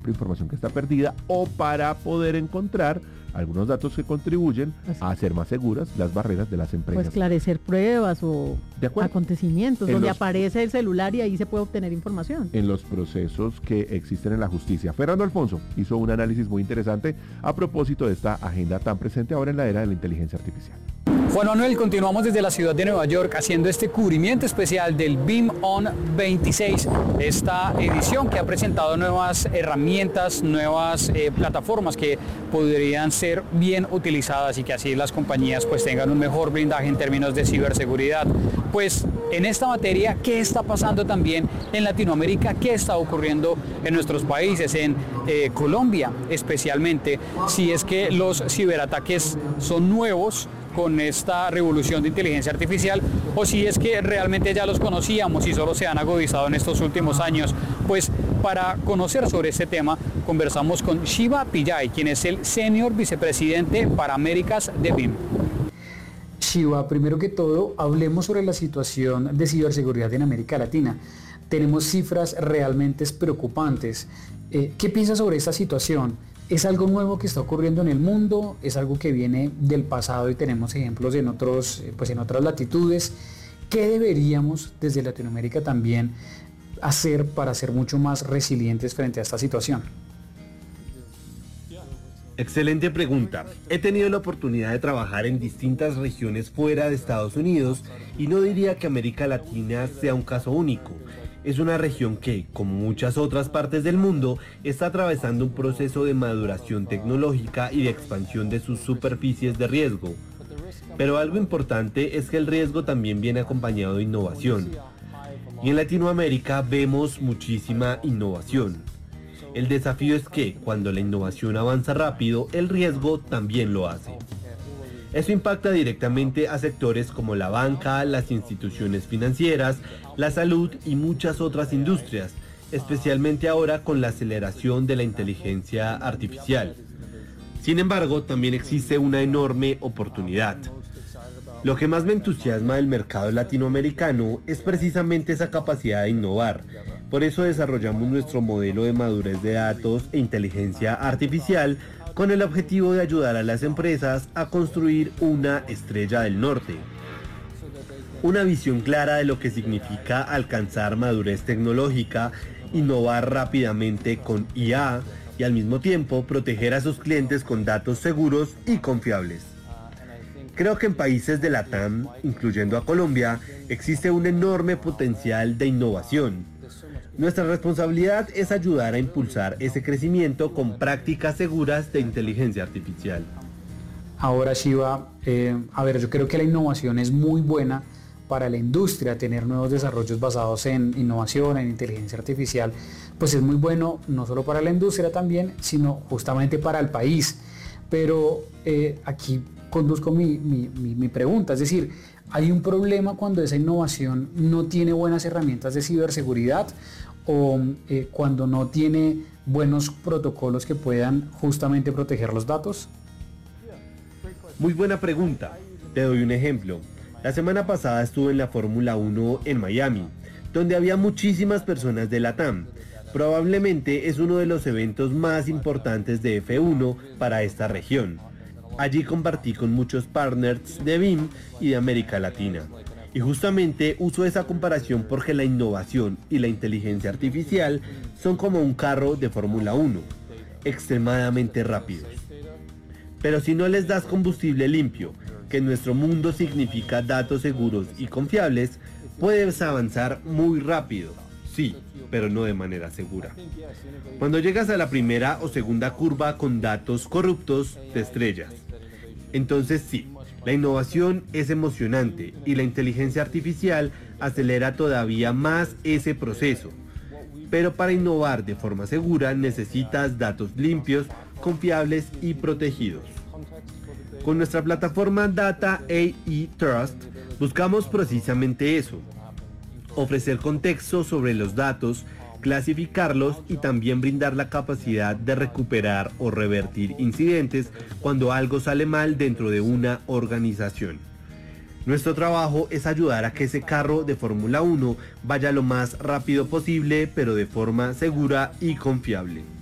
ejemplo, información que está perdida o para poder encontrar algunos datos que contribuyen a hacer más seguras las barreras de las O empresas. esclarecer pruebas o De acuerdo. acontecimientos En donde los- aparece el celular y ahí se puede obtener información. En los procesos que existen en la justicia. Fernando Alfonso hizo un análisis muy interesante a propósito de esta agenda tan presente ahora en la era de la inteligencia artificial. Juan Manuel, continuamos desde la ciudad de Nueva York haciendo este cubrimiento especial del BIM On 26, esta edición que ha presentado nuevas herramientas, nuevas plataformas que podrían ser bien utilizadas y que así las compañías pues tengan un mejor blindaje en términos de ciberseguridad. Pues en esta materia, ¿qué está pasando también en Latinoamérica? ¿Qué está ocurriendo en nuestros países, en Colombia especialmente? Si es que los ciberataques son nuevos con esta revolución de inteligencia artificial o si es que realmente ya los conocíamos y solo se han agudizado en estos últimos años. Pues para conocer sobre este tema conversamos con Shiva Pillay, quien es el Senior Vicepresidente para Américas de BIM. Shiva, primero que todo, hablemos sobre la situación de ciberseguridad en América Latina. Tenemos cifras realmente preocupantes. ¿Qué piensas sobre esta situación? ¿Es algo nuevo que está ocurriendo en el mundo? ¿Es algo que viene del pasado y tenemos ejemplos en otras latitudes? ¿Qué deberíamos desde Latinoamérica también hacer para ser mucho más resilientes frente a esta situación? Excelente pregunta. He tenido la oportunidad de trabajar en distintas regiones fuera de Estados Unidos y no diría que América Latina sea un caso único. Es una región que, como muchas otras partes del mundo, está atravesando un proceso de maduración tecnológica y de expansión de sus superficies de riesgo. Pero algo importante es que el riesgo también viene acompañado de innovación. Y en Latinoamérica vemos muchísima innovación. El desafío es que, cuando la innovación avanza rápido, el riesgo también lo hace. Eso impacta directamente a sectores como la banca, las instituciones financieras, la salud y muchas otras industrias, especialmente ahora con la aceleración de la inteligencia artificial. Sin embargo, también existe una enorme oportunidad. Lo que más me entusiasma del mercado latinoamericano es precisamente esa capacidad de innovar. Por eso desarrollamos nuestro modelo de madurez de datos e inteligencia artificial con el objetivo de ayudar a las empresas a construir una estrella del norte. Una visión clara de lo que significa alcanzar madurez tecnológica, innovar rápidamente con IA y al mismo tiempo proteger a sus clientes con datos seguros y confiables. Creo que en países de LATAM, incluyendo a Colombia, existe un enorme potencial de innovación. Nuestra responsabilidad es ayudar a impulsar ese crecimiento con prácticas seguras de inteligencia artificial. Ahora, Shiva, yo creo que la innovación es muy buena para la industria. Tener nuevos desarrollos basados en innovación, en inteligencia artificial, pues es muy bueno no solo para la industria también, sino justamente para el país. Pero aquí conduzco mi pregunta, es decir, ¿hay un problema cuando esa innovación no tiene buenas herramientas de ciberseguridad o cuando no tiene buenos protocolos que puedan justamente proteger los datos? Muy buena pregunta. Te doy un ejemplo. La semana pasada estuve en la Fórmula 1 en Miami, donde había muchísimas personas de LATAM. Probablemente es uno de los eventos más importantes de F1 para esta región. Allí compartí con muchos partners de BIM y de América Latina. Y justamente uso esa comparación porque la innovación y la inteligencia artificial son como un carro de Fórmula 1, extremadamente rápidos. Pero si no les das combustible limpio, que en nuestro mundo significa datos seguros y confiables, puedes avanzar muy rápido, sí, pero no de manera segura. Cuando llegas a la primera o segunda curva con datos corruptos, te estrellas. Entonces sí, la innovación es emocionante y la inteligencia artificial acelera todavía más ese proceso. Pero para innovar de forma segura necesitas datos limpios, confiables y protegidos. Con nuestra plataforma Data AI Trust buscamos precisamente eso: ofrecer contexto sobre los datos, clasificarlos y también brindar la capacidad de recuperar o revertir incidentes cuando algo sale mal dentro de una organización. Nuestro trabajo es ayudar a que ese carro de Fórmula 1 vaya lo más rápido posible, pero de forma segura y confiable.